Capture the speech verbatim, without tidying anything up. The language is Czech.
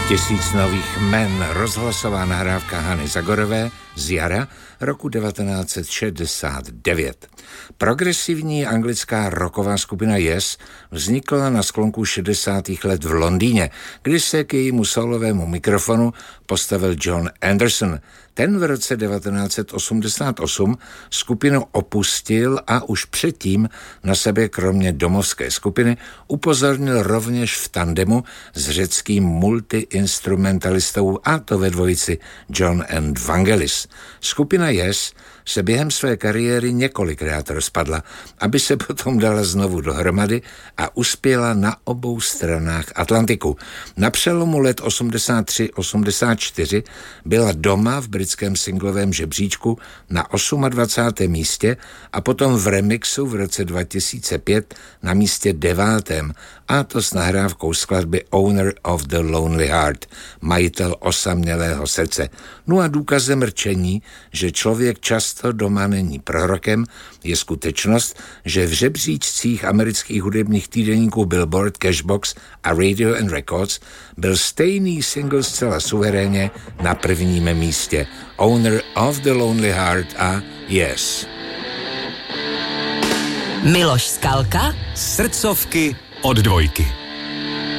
Tisíc nových men, rozhlasová nahrávka Hany Zagorové z jara roku devatenáct set šedesát devět. Progresivní anglická rocková skupina Yes vznikla na sklonku šedesátých let v Londýně, kdy se k jejímu solovému mikrofonu postavil John Anderson. Ten v roce devatenáct set osmdesát osm skupinu opustil a už předtím na sebe kromě domovské skupiny upozornil rovněž v tandemu s řeckým multiinstrumentalistou, a to ve dvojici John and Vangelis. Skupina Yes se během své kariéry několikrát rozpadla, aby se potom dala znovu dohromady a uspěla na obou stranách Atlantiku. Na přelomu let osmdesát tři osmdesát čtyři byla doma v britském singlovém žebříčku na dvacátém osmém místě a potom v remixu v roce dva tisíce pět na místě devátém, a to s nahrávkou skladby Owner of the Lonely Heart, majitel osamělého srdce. No a důkazem rčení, že člověk často doma není prorokem, je skutečnost, že v žebříčcích amerických hudebních týdeníků Billboard, Cashbox a Radio and Records byl stejný single zcela suverénně na prvním místě. Owner of the Lonely Heart a Yes. Miloš Skalka, srdcovky od dvojky.